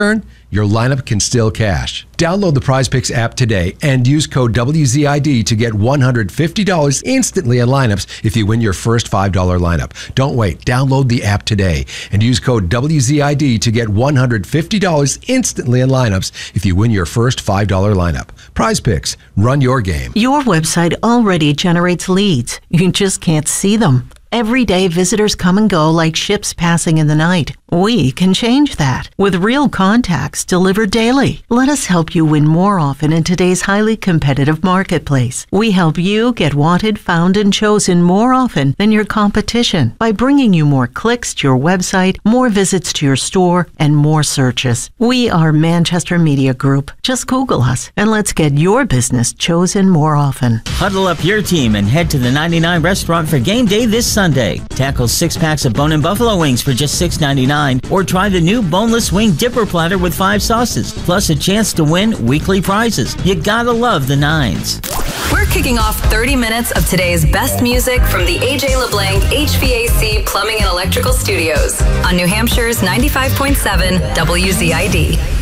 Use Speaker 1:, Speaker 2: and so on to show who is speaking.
Speaker 1: your lineup can still cash. Download the PrizePicks app today and use code WZID to get $150 instantly on lineups if you win your first $5 lineup. Don't wait. Download the app today and use code WZID to get $150 instantly on lineups if you win your first $5 lineup. PrizePicks. Run your game.
Speaker 2: Your website already generates leads. You just can't see them. Every day, visitors come and go like ships passing in the night. We can change that with real contacts delivered daily. Let us help you win more often in today's highly competitive marketplace. We help you get wanted, found, and chosen more often than your competition by bringing you more clicks to your website, more visits to your store, and more searches. We are Manchester Media Group. Just Google us and let's get your business chosen more often.
Speaker 3: Huddle up your team and head to the 99 restaurant for game day this Sunday. Tackle 6 packs of bone-in buffalo wings for just $6.99, or try the new boneless wing dipper platter with 5 sauces, plus a chance to win weekly prizes. You gotta love the Nines.
Speaker 4: We're kicking off 30 minutes of today's best music from the AJ LeBlanc HVAC Plumbing and Electrical Studios on New Hampshire's 95.7 WZID.